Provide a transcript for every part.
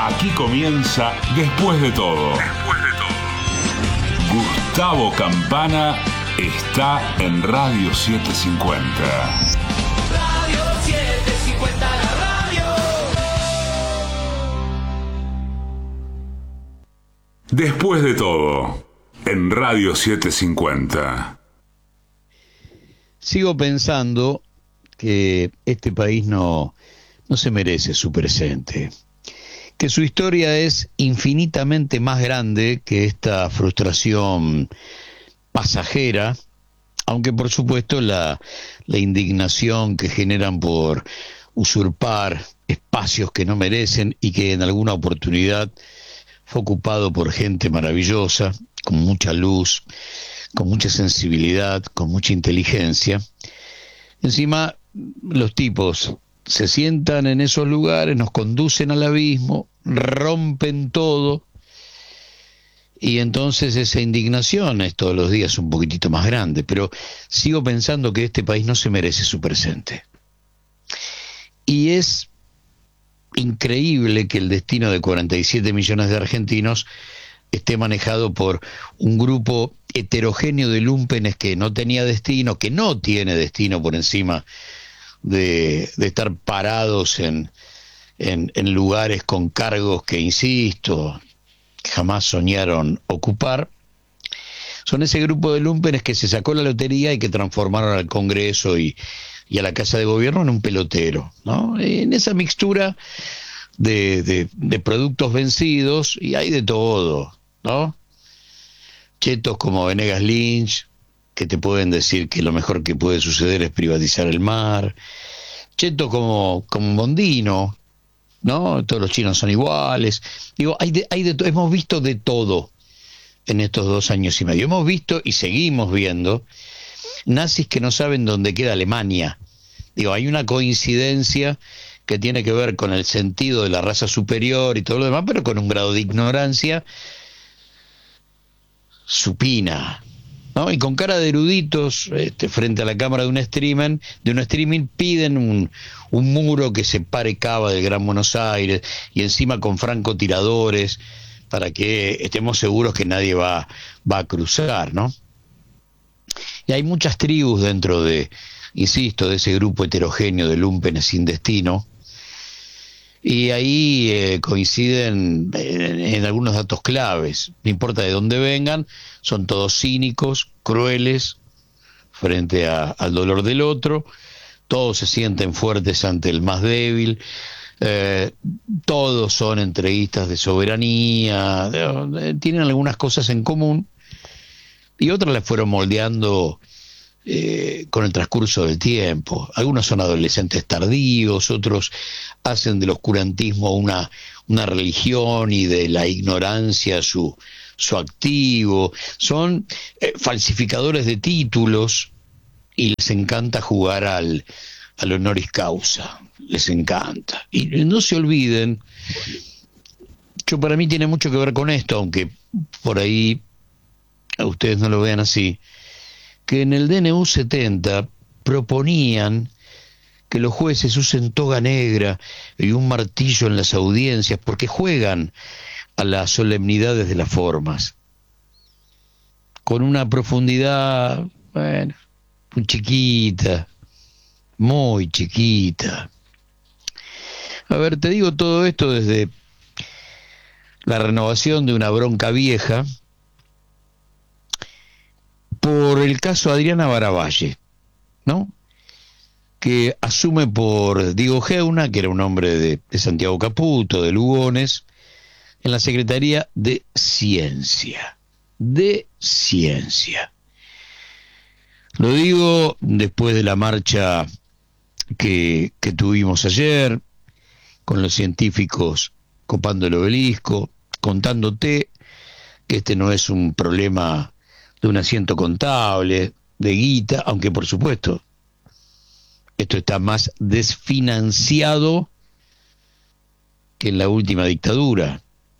Aquí comienza Después de todo. Después de todo. Gustavo Campana está en Radio 750. Radio 750, la radio. Después de todo, en Radio 750. Sigo pensando que este país no se merece su presente, que su historia es infinitamente más grande que esta frustración pasajera, aunque por supuesto la indignación que generan por usurpar espacios que no merecen y que en alguna oportunidad fue ocupado por gente maravillosa, con mucha luz, con mucha sensibilidad, con mucha inteligencia. Encima, los tipos se sientan en esos lugares, nos conducen al abismo, rompen todo, y entonces esa indignación es todos los días un poquitito más grande, pero sigo pensando que este país no se merece su presente. Y es increíble que el destino de 47 millones de argentinos esté manejado por un grupo heterogéneo de lúmpenes que no tenía destino, que no tiene destino por encima de estar parados en lugares con cargos que, insisto, jamás soñaron ocupar. Son ese grupo de lúmpenes que se sacó la lotería y que transformaron al Congreso y a la Casa de Gobierno en un pelotero, ¿no? En esa mixtura de productos vencidos, y hay de todo, ¿no? Chetos como Venegas Lynch, que te pueden decir que lo mejor que puede suceder es privatizar el mar. Chetos como Mondino, ¿no? Todos los chinos son iguales. Digo, hemos visto de todo en estos 2 años y medio. Hemos visto y seguimos viendo nazis que no saben dónde queda Alemania. Digo, hay una coincidencia que tiene que ver con el sentido de la raza superior y todo lo demás, pero con un grado de ignorancia supina, ¿no? Y con cara de eruditos, frente a la cámara de un streaming piden un muro que separe Cava del Gran Buenos Aires, y encima con francotiradores, para que estemos seguros que nadie va a cruzar, ¿no? Y hay muchas tribus dentro de ese grupo heterogéneo de lúmpenes sin destino, y ahí coinciden en algunos datos claves. No importa de dónde vengan, son todos cínicos, crueles frente al dolor del otro, todos se sienten fuertes ante el más débil, todos son entreguistas de soberanía, tienen algunas cosas en común, y otras las fueron moldeando con el transcurso del tiempo. Algunos son adolescentes tardíos, otros hacen del oscurantismo una religión y de la ignorancia su activo. Son falsificadores de títulos y les encanta jugar al honoris causa, les encanta. Y no se olviden, para mí tiene mucho que ver con esto, aunque por ahí a ustedes no lo vean así, que en el DNU 70 proponían que los jueces usen toga negra y un martillo en las audiencias porque juegan a las solemnidades de las formas, con una profundidad, bueno, muy chiquita, muy chiquita. A ver, te digo todo esto desde la renovación de una bronca vieja por el caso Adriana Baravalle, ¿no? Que asume por Diego Geuna, que era un hombre de Santiago Caputo, de Lugones, en la Secretaría de Ciencia. De Ciencia. Lo digo después de la marcha que tuvimos ayer, con los científicos copando el obelisco, contándote que este no es un problema de un asiento contable, de guita, aunque por supuesto esto está más desfinanciado que en la última dictadura.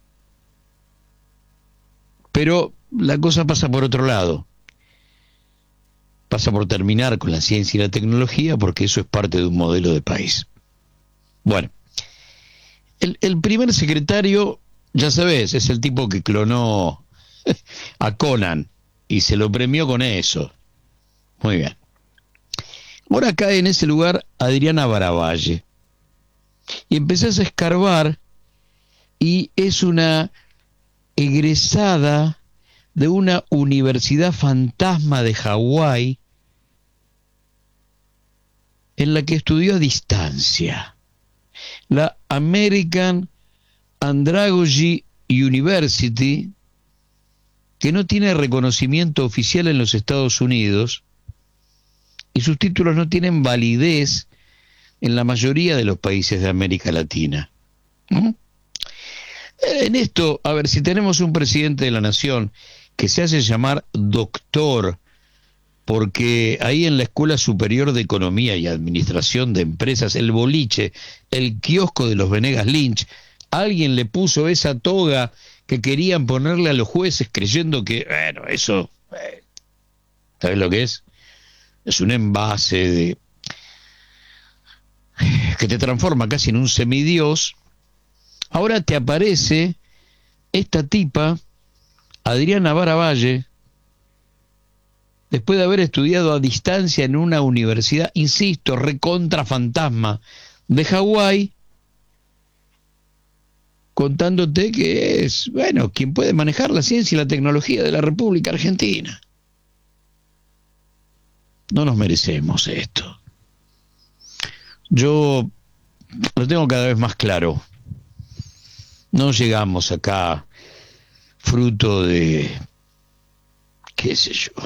Pero la cosa pasa por otro lado. Pasa por terminar con la ciencia y la tecnología, porque eso es parte de un modelo de país. Bueno, el primer secretario, ya sabes, es el tipo que clonó a Conan y se lo premió con eso. Muy bien. Ahora cae en ese lugar Adriana Baravalle. Y empezás a escarbar y es una egresada de una universidad fantasma de Hawái en la que estudió a distancia. La American Andragogy University, que no tiene reconocimiento oficial en los Estados Unidos y sus títulos no tienen validez en la mayoría de los países de América Latina. En esto, a ver, si tenemos un presidente de la nación que se hace llamar doctor, porque ahí en la Escuela Superior de Economía y Administración de Empresas, el boliche, el kiosco de los Venegas Lynch, alguien le puso esa toga que querían ponerle a los jueces creyendo que, bueno, eso, ¿sabes lo que es? Es un envase de que te transforma casi en un semidios. Ahora te aparece esta tipa, Adriana Baravalle, después de haber estudiado a distancia en una universidad, insisto, recontra fantasma de Hawái, contándote que es, bueno, quien puede manejar la ciencia y la tecnología de la República Argentina. No nos merecemos esto. Yo lo tengo cada vez más claro. No llegamos acá fruto de, qué sé yo,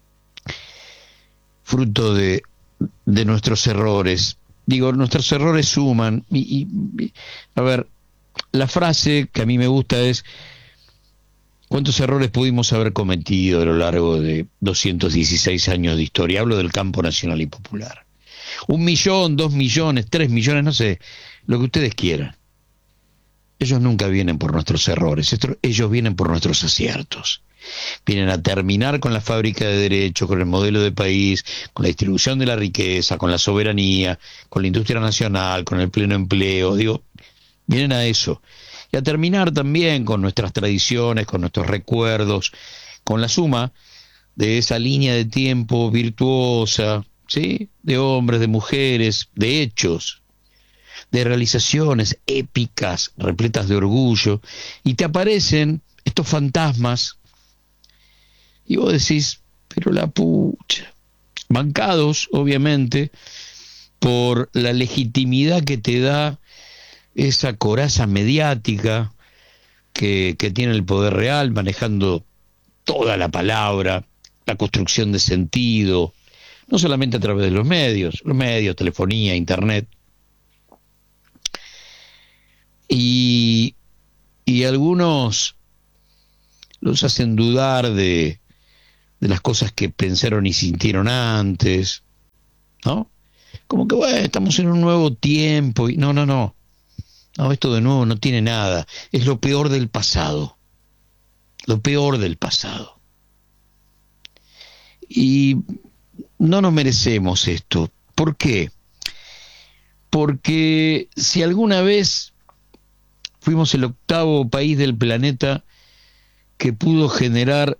fruto de nuestros errores. Digo, nuestros errores suman. A ver, la frase que a mí me gusta es: ¿cuántos errores pudimos haber cometido a lo largo de 216 años de historia? Hablo del campo nacional y popular. 1 millón, 2 millones, 3 millones, no sé, lo que ustedes quieran. Ellos nunca vienen por nuestros errores, ellos vienen por nuestros aciertos. Vienen a terminar con la fábrica de derechos, con el modelo de país, con la distribución de la riqueza, con la soberanía, con la industria nacional, con el pleno empleo. Digo, vienen a eso. Y a terminar también con nuestras tradiciones, con nuestros recuerdos, con la suma de esa línea de tiempo virtuosa, ¿sí? De hombres, de mujeres, de hechos, de realizaciones épicas, repletas de orgullo, y te aparecen estos fantasmas, y vos decís, pero la pucha, bancados, obviamente, por la legitimidad que te da esa coraza mediática que tiene el poder real, manejando toda la palabra, la construcción de sentido, no solamente a través de los medios, telefonía, internet, y algunos los hacen dudar de las cosas que pensaron y sintieron antes, ¿no? Como que, bueno, estamos en un nuevo tiempo, y no, esto de nuevo no tiene nada, es lo peor del pasado, y no nos merecemos esto. ¿Por qué? Porque si alguna vez fuimos el 8º país del planeta que pudo generar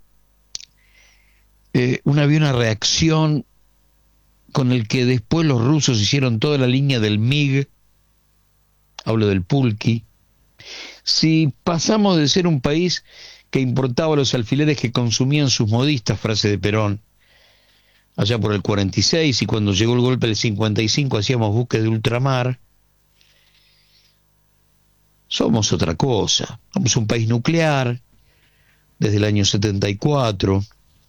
una reacción con el que después los rusos hicieron toda la línea del MiG, hablo del Pulki, si pasamos de ser un país que importaba los alfileres que consumían sus modistas, frase de Perón, allá por el 46, y cuando llegó el golpe del 55 hacíamos buques de ultramar, somos otra cosa. Somos un país nuclear desde el año 74.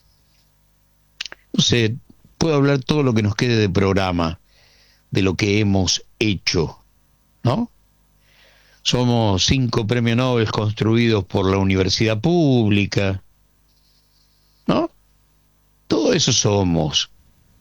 No sé, puedo hablar todo lo que nos quede de programa, de lo que hemos hecho, ¿no? Somos 5 premios Nobel construidos por la universidad pública, ¿no? Todo eso somos.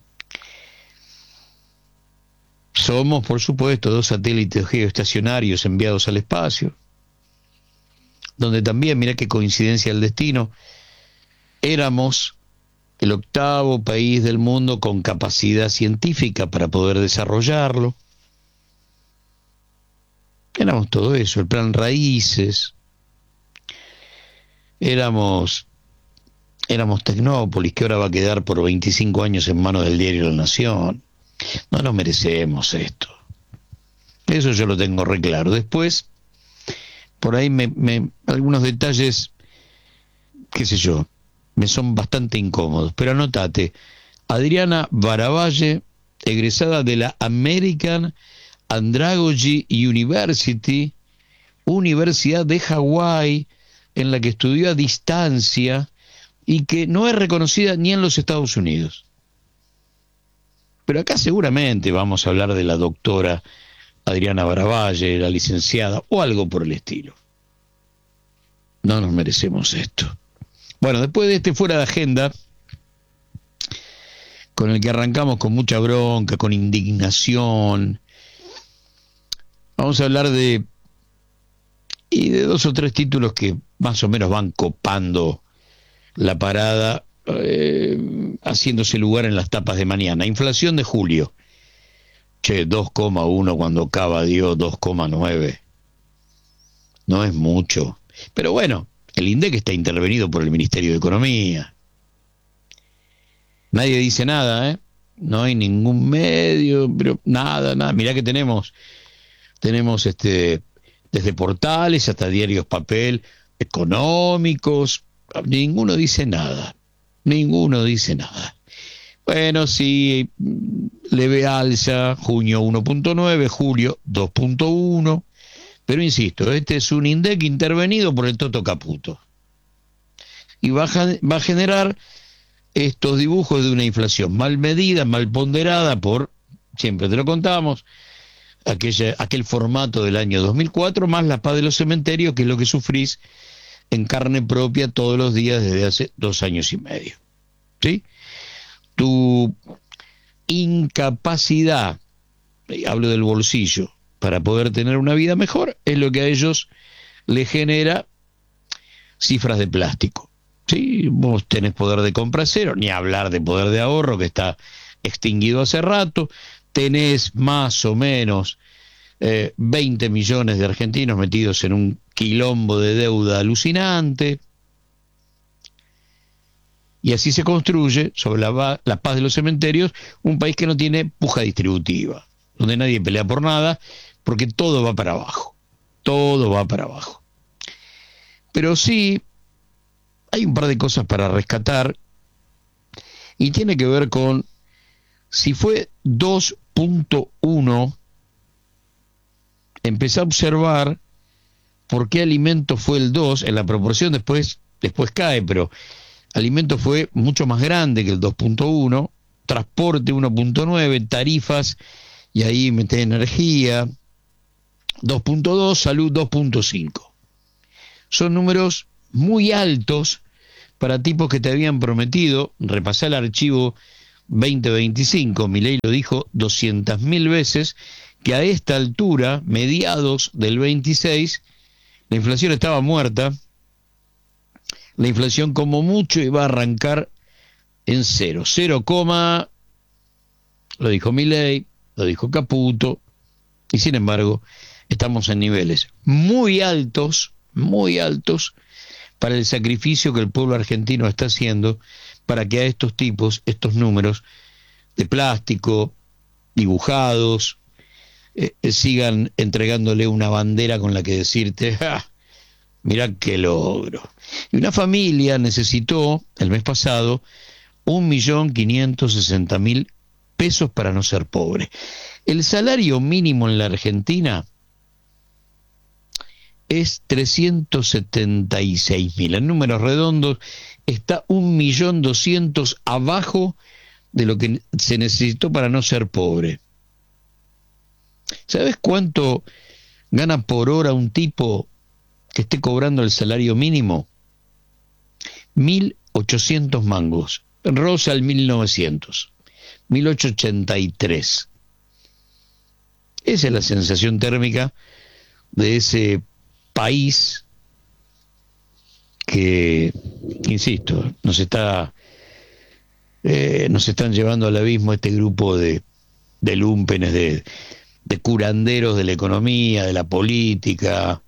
Somos, por supuesto, 2 satélites geoestacionarios enviados al espacio, donde también, mirá qué coincidencia del destino, éramos el 8º país del mundo con capacidad científica para poder desarrollarlo. Éramos todo eso, el plan Raíces, éramos Tecnópolis, que ahora va a quedar por 25 años en manos del diario La Nación. No nos merecemos esto. Eso yo lo tengo re claro. Después, por ahí algunos detalles, qué sé yo, me son bastante incómodos. Pero anotate, Adriana Baravalle, egresada de la American Andragogy University, Universidad de Hawái, en la que estudió a distancia y que no es reconocida ni en los Estados Unidos. Pero acá seguramente vamos a hablar de la doctora Adriana Baravalle, la licenciada, o algo por el estilo. No nos merecemos esto. Bueno, después de este fuera de agenda, con el que arrancamos con mucha bronca, con indignación, vamos a hablar de dos o tres títulos que más o menos van copando la parada, haciéndose lugar en las tapas de mañana. Inflación de julio. 2,1 cuando Cava dio 2,9. No es mucho. Pero bueno, el INDEC está intervenido por el Ministerio de Economía. Nadie dice nada, ¿eh? No hay ningún medio, pero nada. Mirá que tenemos desde portales hasta diarios papel, económicos, ninguno dice nada. Bueno, sí, leve alza, junio 1.9, julio 2.1, pero insisto, este es un INDEC intervenido por el Toto Caputo. Y va a generar estos dibujos de una inflación mal medida, mal ponderada por, siempre te lo contábamos, aquel formato del año 2004, más la paz de los cementerios, que es lo que sufrís en carne propia todos los días desde hace 2 años y medio. ¿Sí? Tu incapacidad, hablo del bolsillo, para poder tener una vida mejor, es lo que a ellos les genera cifras de plástico. ¿Sí? Vos tenés poder de compra cero, ni hablar de poder de ahorro, que está extinguido hace rato. Tenés más o menos 20 millones de argentinos metidos en un quilombo de deuda alucinante. Y así se construye, sobre la paz de los cementerios, un país que no tiene puja distributiva, donde nadie pelea por nada, porque todo va para abajo. Todo va para abajo. Pero sí, hay un par de cosas para rescatar, y tiene que ver con si fue 2.1, empecé a observar por qué alimento fue el 2, en la proporción después cae, pero alimento fue mucho más grande que el 2.1, transporte 1.9, tarifas, y ahí meté energía, 2.2, salud 2.5. Son números muy altos para tipos que te habían prometido. Repasá el archivo 2025, Milei lo dijo 200.000 veces, que a esta altura, mediados del 26, la inflación estaba muerta. La inflación como mucho iba a arrancar en 0, lo dijo Milei, lo dijo Caputo, y sin embargo estamos en niveles muy altos para el sacrificio que el pueblo argentino está haciendo para que a estos tipos, estos números de plástico, dibujados, sigan entregándole una bandera con la que decirte, mirá qué logro. Y una familia necesitó, el mes pasado, 1.560.000 pesos para no ser pobre. El salario mínimo en la Argentina es 376.000. En números redondos está 1.200.000 abajo de lo que se necesitó para no ser pobre. ¿Sabes cuánto gana por hora un tipo que esté cobrando el salario mínimo? 1.800 mangos. Rosa al 1.900. 1.883. Esa es la sensación térmica de ese país que, insisto, nos están llevando al abismo este grupo de lúmpenes, de de curanderos de la economía, de la política.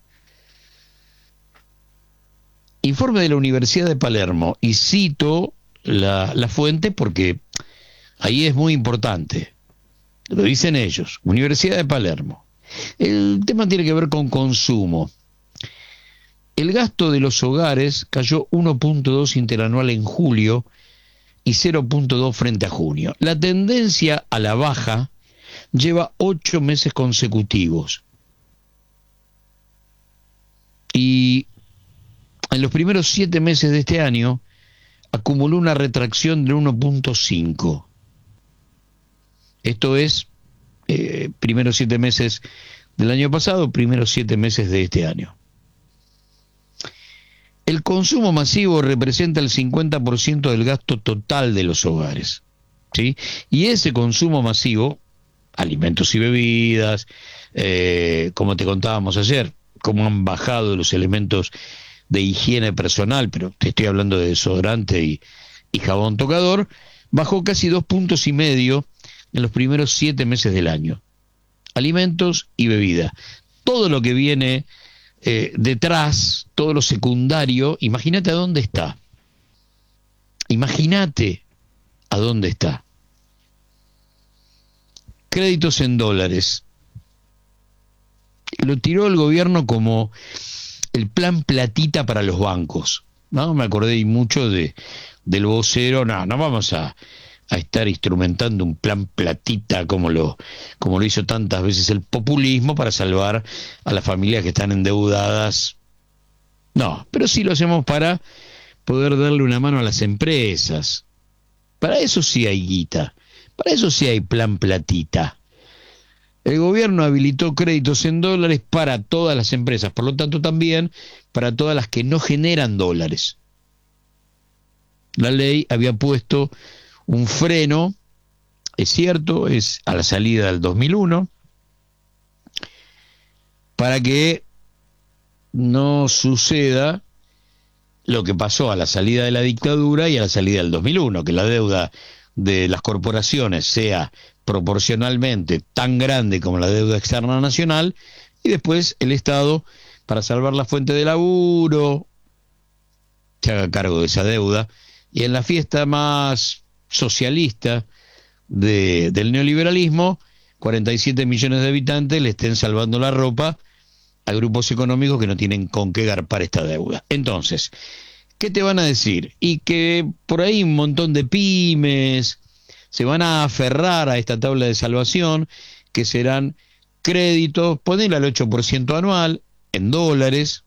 Informe de la Universidad de Palermo, y cito la fuente porque ahí es muy importante. Lo dicen ellos, Universidad de Palermo. El tema tiene que ver con consumo. El gasto de los hogares cayó 1.2 interanual en julio y 0.2 frente a junio. La tendencia a la baja lleva 8 meses consecutivos. Y en los primeros 7 meses de este año acumuló una retracción del 1.5. Esto es primeros 7 meses del año pasado, primeros 7 meses de este año. El consumo masivo representa el 50% del gasto total de los hogares, ¿sí? Y ese consumo masivo, alimentos y bebidas, como te contábamos ayer, cómo han bajado los elementos de higiene personal, pero te estoy hablando de desodorante y jabón tocador, bajó casi 2,5 puntos en los primeros 7 meses del año. Alimentos y bebida. Todo lo que viene detrás, todo lo secundario, imagínate a dónde está. Imagínate a dónde está. Créditos en dólares. Lo tiró el gobierno como el plan platita para los bancos, ¿no? Me acordé mucho del vocero. No vamos a estar instrumentando un plan platita como lo hizo tantas veces el populismo para salvar a las familias que están endeudadas. No, pero sí lo hacemos para poder darle una mano a las empresas. Para eso sí hay guita, para eso sí hay plan platita. El gobierno habilitó créditos en dólares para todas las empresas, por lo tanto también para todas las que no generan dólares. La ley había puesto un freno, es cierto, es a la salida del 2001, para que no suceda lo que pasó a la salida de la dictadura y a la salida del 2001, que la deuda de las corporaciones sea proporcionalmente tan grande como la deuda externa nacional, y después el Estado, para salvar la fuente de laburo, se haga cargo de esa deuda, y en la fiesta más socialista del neoliberalismo, 47 millones de habitantes le estén salvando la ropa a grupos económicos que no tienen con qué garpar esta deuda. Entonces, ¿qué te van a decir? Y que por ahí un montón de pymes se van a aferrar a esta tabla de salvación, que serán créditos, ponele al 8% anual, en dólares,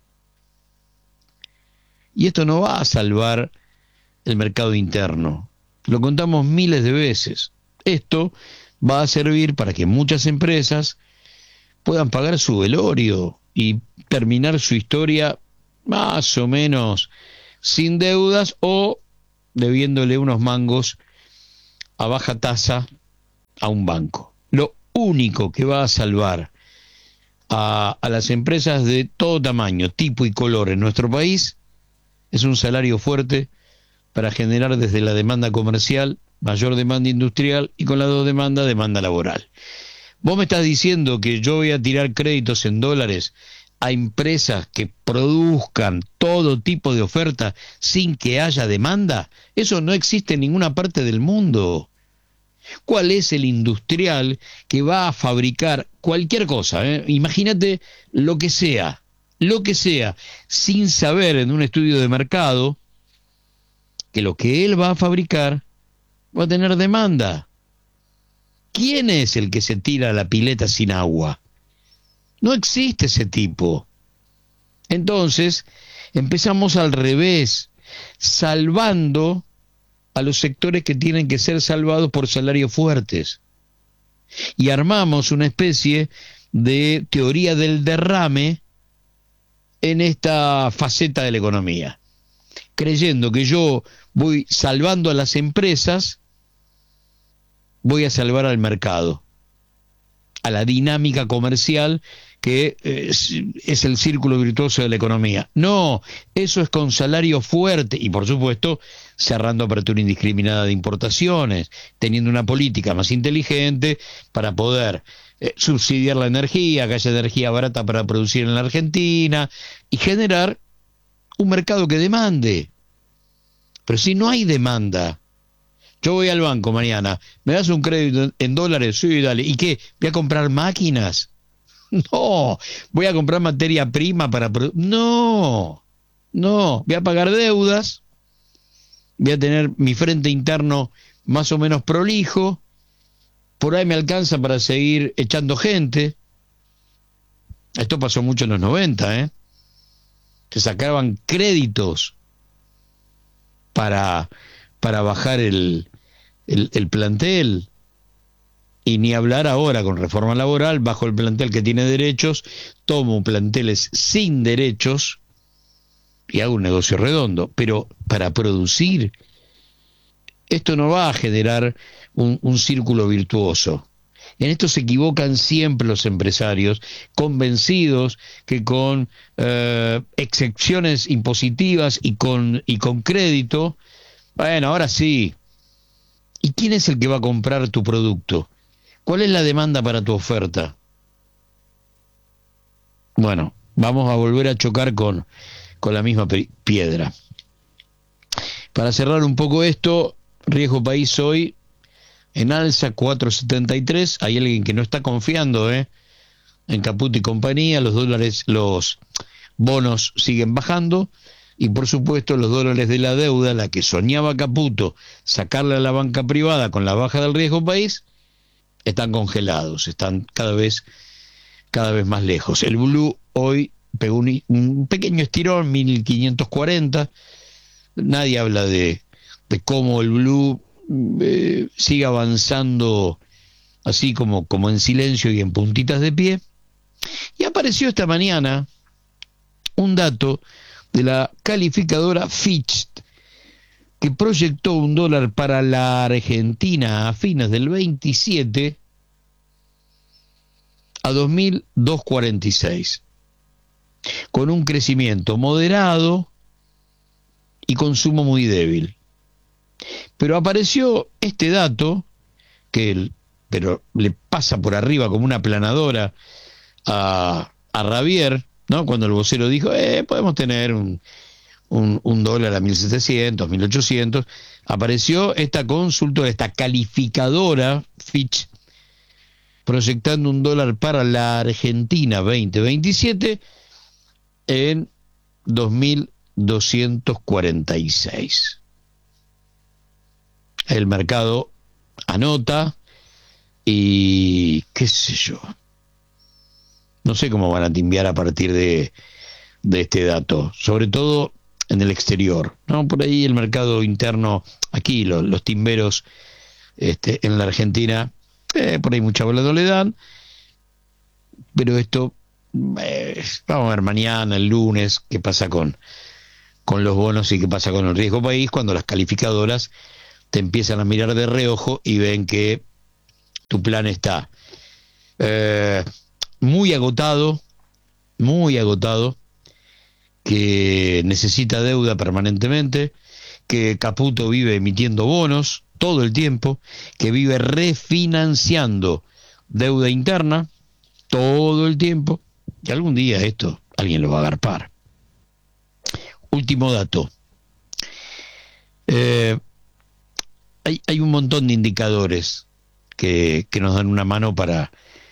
y esto no va a salvar el mercado interno. Lo contamos miles de veces. Esto va a servir para que muchas empresas puedan pagar su velorio y terminar su historia más o menos sin deudas o debiéndole unos mangos a baja tasa a un banco. Lo único que va a salvar a las empresas de todo tamaño, tipo y color en nuestro país es un salario fuerte para generar desde la demanda comercial mayor demanda industrial y con las dos demandas, demanda laboral. Vos me estás diciendo que yo voy a tirar créditos en dólares a empresas que produzcan todo tipo de oferta sin que haya demanda. Eso no existe en ninguna parte del mundo. ¿Cuál es el industrial que va a fabricar cualquier cosa? Imagínate lo que sea, sin saber en un estudio de mercado que lo que él va a fabricar va a tener demanda. ¿Quién es el que se tira a la pileta sin agua? No existe ese tipo. Entonces, empezamos al revés, salvando a los sectores que tienen que ser salvados por salarios fuertes. Y armamos una especie de teoría del derrame en esta faceta de la economía, creyendo que yo voy salvando a las empresas, voy a salvar al mercado, a la dinámica comercial que es el círculo virtuoso de la economía. No, eso es con salario fuerte y por supuesto cerrando apertura indiscriminada de importaciones, teniendo una política más inteligente para poder subsidiar la energía, que haya energía barata para producir en la Argentina y generar un mercado que demande. Pero si no hay demanda, yo voy al banco mañana, ¿me das un crédito en dólares? Sí, dale. ¿Y qué? ¿Voy a comprar máquinas? No. ¿Voy a comprar materia prima para no. Voy a pagar deudas, voy a tener mi frente interno más o menos prolijo, por ahí me alcanza para seguir echando gente. Esto pasó mucho en los 90, se sacaban créditos para bajar el plantel, y ni hablar ahora con reforma laboral, bajo el plantel que tiene derechos, tomo planteles sin derechos y hago un negocio redondo. Pero para producir, esto no va a generar un círculo virtuoso. En esto se equivocan siempre los empresarios, convencidos que con excepciones impositivas y con crédito, bueno, ahora sí. ¿Y quién es el que va a comprar tu producto? ¿Cuál es la demanda para tu oferta? Bueno, vamos a volver a chocar con la misma piedra. Para cerrar un poco esto, riesgo país hoy en alza 4.73. Hay alguien que no está confiando en Caputo y compañía. Los dólares, los bonos siguen bajando, y por supuesto los dólares de la deuda, la que soñaba Caputo sacarle a la banca privada con la baja del riesgo país, están congelados, están cada vez más lejos. El blue hoy pegó un pequeño estirón, 1540. Nadie habla de cómo el blue sigue avanzando así como en silencio y en puntitas de pie. Y apareció esta mañana un dato de la calificadora Fitch, que proyectó un dólar para la Argentina a fines del 27 a 2.246, con un crecimiento moderado y consumo muy débil. Pero apareció este dato, pero le pasa por arriba como una aplanadora a Ravier, ¿no? Cuando el vocero dijo, podemos tener un dólar a 1.700, 1.800, apareció esta consultora, esta calificadora Fitch, proyectando un dólar para la Argentina 2027 en 2.246. El mercado anota y qué sé yo. No sé cómo van a timbiar a partir de este dato, sobre todo en el exterior, ¿no? Por ahí el mercado interno, aquí los timberos en la Argentina, por ahí mucha bola le dan, pero esto, vamos a ver mañana, el lunes, qué pasa con los bonos y qué pasa con el riesgo país, cuando las calificadoras te empiezan a mirar de reojo y ven que tu plan está muy agotado, que necesita deuda permanentemente, que Caputo vive emitiendo bonos todo el tiempo, que vive refinanciando deuda interna todo el tiempo, y algún día esto alguien lo va a agarpar. Último dato. Hay un montón de indicadores que nos dan una mano para